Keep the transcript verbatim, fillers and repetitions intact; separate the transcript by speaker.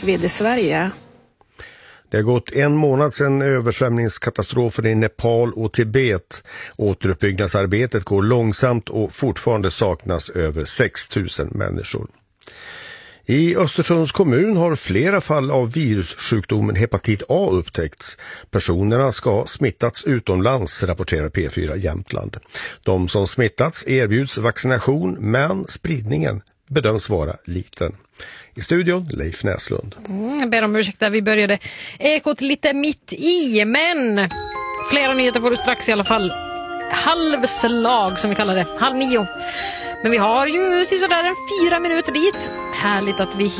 Speaker 1: V D Sverige.
Speaker 2: Det har gått en månad sedan översvämningskatastrofen i Nepal och Tibet. Återuppbyggnadsarbetet går långsamt och fortfarande saknas över sex tusen människor. I Östersunds kommun har flera fall av virussjukdomen hepatit A upptäckts. Personerna ska ha smittats utomlands, rapporterar P fyra Jämtland. De som smittats erbjuds vaccination, men spridningen bedöms vara liten. I studion Leif Näslund.
Speaker 3: Mm, jag ber om ursäkt där vi började ekot lite mitt i, men flera nyheter får du strax i alla fall. Halvslag som vi kallar det, halv nio. Men vi har ju sådär en fyra minuter dit. Härligt att vi